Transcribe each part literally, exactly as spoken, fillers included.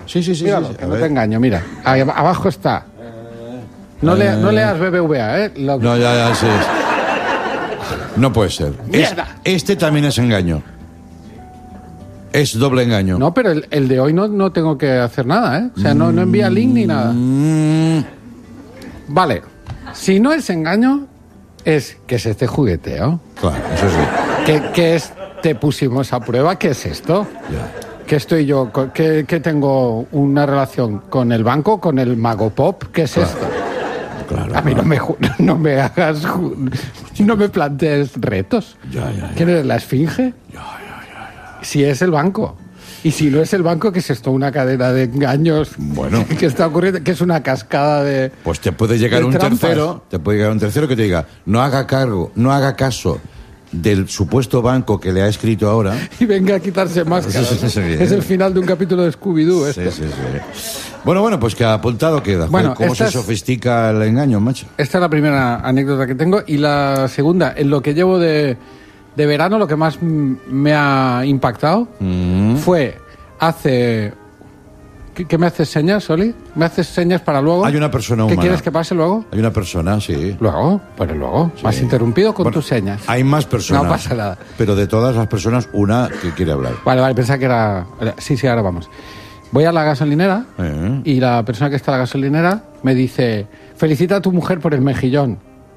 Sí, sí, sí. Míralo, sí, sí. que no te engaño, mira. Ahí abajo está. No, eh... le, no leas B B V A, ¿eh? Lo... No, ya, ya, sí. No puede ser. Es, este también es engaño. Es doble engaño. No, pero el, el de hoy no, no tengo que hacer nada, ¿eh? O sea, no, no envía link ni nada. Mm. Vale. Si no es engaño, es que es este jugueteo. Claro, eso sí. ¿Qué, qué es? Te pusimos a prueba. ¿Qué es esto? Ya. ¿Qué estoy yo? ¿Qué, qué tengo una relación con el banco, con el Mago Pop? ¿Qué es Claro. esto? Claro, a mí claro. no me, no me hagas... No me plantees retos. Ya, ya, ya. ¿Quién eres, la esfinge? Ya, ya, ya, ya. Si es el banco. Y si no es el banco, ¿qué es esto? Una cadena de engaños. Bueno. Que está ocurriendo, que es una cascada de... Pues te puede llegar de un trampas. tercero, te puede llegar un tercero que te diga, no haga cargo, no haga caso del supuesto banco que le ha escrito ahora. Y venga a quitarse máscaras. Sí, sí, sí, sí. Es el final de un capítulo de Scooby-Doo esto. Sí, sí, sí. Bueno, bueno, pues que apuntado queda. Bueno, ¿Cómo se esta es- sofistica el engaño, macho? Esta es la primera anécdota que tengo. Y la segunda, en lo que llevo de, de verano, lo que más m- me ha impactado Mm. fue hace... ¿Qué, qué me haces señas, Oli? ¿Me haces señas para luego? Hay una persona ¿Qué humana. quieres que pase luego? Hay una persona, sí. Luego, pues luego. Sí. Me has interrumpido con Bueno, tus señas. Hay más personas. No pasa nada. Pero de todas las personas, una que quiere hablar. Vale, vale, pensaba que era... era- Sí, sí, ahora vamos. Voy a la gasolinera Eh. y la persona que está en la gasolinera me dice: felicita a tu mujer por el mejillón.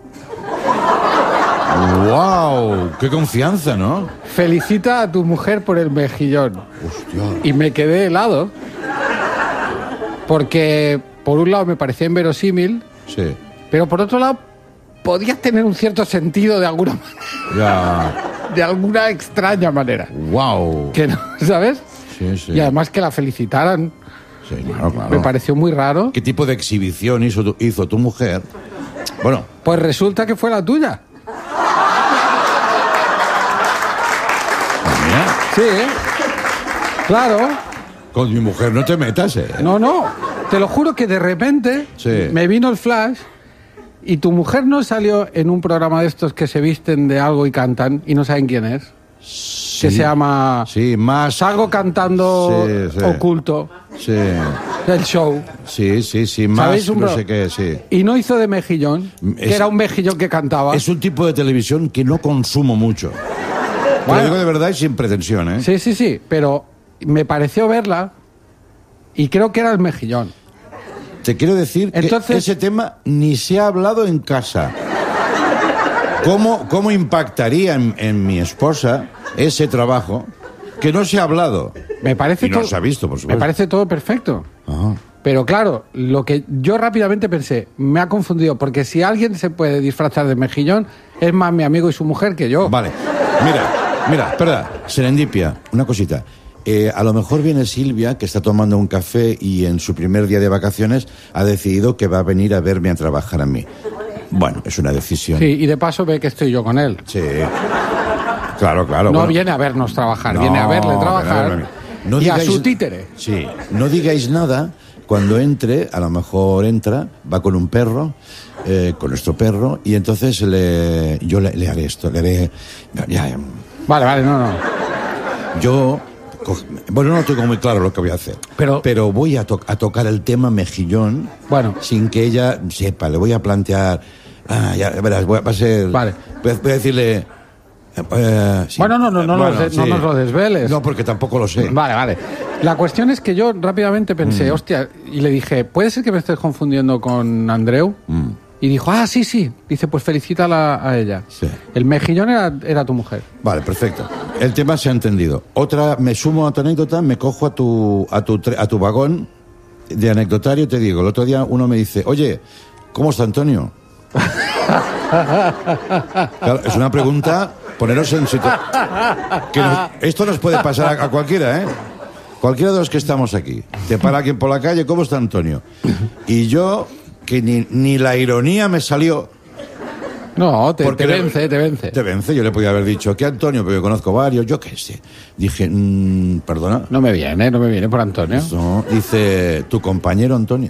¡Wow! ¡Qué confianza!, ¿no? Felicita a tu mujer por el mejillón. Hostia. Y me quedé helado. Porque, por un lado, me parecía inverosímil, Sí. pero por otro lado, podía tener un cierto sentido de alguna manera, Ya. de alguna extraña manera. ¡Wow! Que no, ¿sabes? Sí, sí. Y además que la felicitaran, Sí, claro, claro. me pareció muy raro. ¿Qué tipo de exhibición hizo tu, hizo tu mujer? Bueno, Pues resulta que fue la tuya. mira, Sí, ¿eh? Claro. con mi mujer no te metas, ¿eh? No, no. Te lo juro que de repente Sí. me vino el flash y tu mujer no salió en un programa de estos que se visten de algo y cantan y no saben quién es. Sí. Que se llama Sí, más... Salgo cantando Sí, sí. oculto. Sí, El show. sí, sí, sí, más ¿Sabéis un no pro- sé qué, sí. Y no hizo de mejillón, Es- que era un mejillón que cantaba. Es un tipo de televisión que no consumo mucho. Te Bueno. lo digo de verdad y sin pretensión, ¿eh? Sí, sí, sí, pero me pareció verla y creo que era el mejillón. Te quiero decir Entonces- que ese tema ni se ha hablado en casa. ¿Cómo, cómo impactaría en, en mi esposa ese trabajo que no se ha hablado? Me parece Y no todo, se ha visto, por Me supuesto. parece todo perfecto. Ajá. Pero claro, lo que yo rápidamente pensé, me ha confundido, porque si alguien se puede disfrazar de mejillón, es más mi amigo y su mujer que yo. Vale, mira, mira, espera, serendipia, una cosita. Eh, a lo mejor viene Silvia, que está tomando un café y en su primer día de vacaciones ha decidido que va a venir a verme a trabajar a mí. Bueno, es una decisión. Sí, y de paso ve que estoy yo con él. Sí. Claro, claro. No bueno. viene a vernos trabajar, No, viene a verle viene a trabajar verme. No y a digáis- su títere. Sí, no digáis nada. Cuando entre, a lo mejor entra, va con un perro, eh, con nuestro perro, y entonces le, yo le, le haré esto, le haré... Ya, ya, Vale, vale, no, no. yo... co- Bueno, no tengo muy claro lo que voy a hacer, Pero- voy a, to- a tocar el tema mejillón Bueno. sin que ella sepa. Le voy a plantear... Ah, ya verás, voy a, va a ser... Vale. Voy a, voy a decirle... eh, sí. Bueno, no, no, no, Bueno, nos, de- no sí. nos lo desveles. No, porque tampoco lo sé. Vale, vale. La cuestión es que yo rápidamente pensé, Mm. hostia, y le dije, ¿puede ser que me estés confundiendo con Andreu? Mm. Y dijo, ah, sí, sí. Dice, pues felicítala a ella. Sí. El mejillón era, era tu mujer. Vale, perfecto. El tema se ha entendido. Otra, me sumo a tu anécdota, me cojo a tu, a tu, tre- a tu vagón de anecdotario y te digo, el otro día uno me dice, oye, ¿cómo está Antonio? Claro, es una pregunta, poneros en situación... Esto nos puede pasar a, a cualquiera, ¿eh? Cualquiera de los que estamos aquí. Te para alguien por la calle, ¿cómo está Antonio? Y yo, que ni, ni la ironía me salió... No, te, Porque te le- vence, te vence. Te vence, yo le podía haber dicho que Antonio, pero yo conozco varios, yo qué sé. Dije, mm, perdona. No me viene, no me viene por Antonio. No, dice, tu compañero Antonio.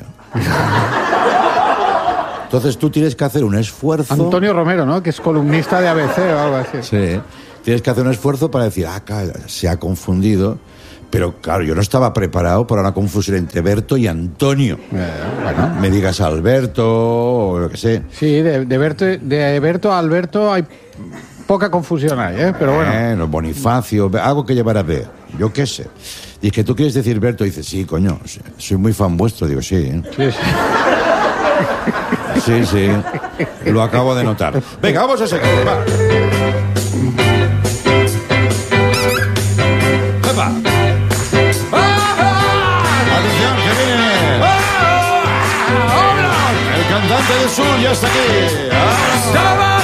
Entonces tú tienes que hacer un esfuerzo. Antonio Romero, ¿no? Que es columnista de A B C o algo así. Sí. Tienes que hacer un esfuerzo para decir, ah, cara, se ha confundido, Pero claro, yo no estaba preparado para una confusión entre Berto y Antonio. Eh, bueno. Me digas Alberto o lo que sé. Sí, de, de, Berto, de Berto a Alberto hay poca confusión ahí, ¿eh? Pero bueno. Bueno, Bonifacio, algo que llevar a ver. Yo qué sé. Y es que tú quieres decir Berto, y dices, sí, coño, soy muy fan vuestro. Digo, sí. ¿eh? Sí, sí. Sí, sí. Lo acabo de notar. Venga, vamos a seguir. Va. ¡Epa! ¡Atención, que viene! El cantante del sur ya está aquí. ¡Ah!